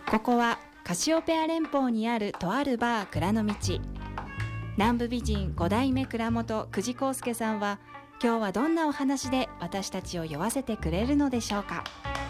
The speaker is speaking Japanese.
ここはカシオペア連邦にあるとあるバー蔵の道。南部美人5代目蔵元久慈康介さんは今日はどんなお話で私たちを酔わせてくれるのでしょうか。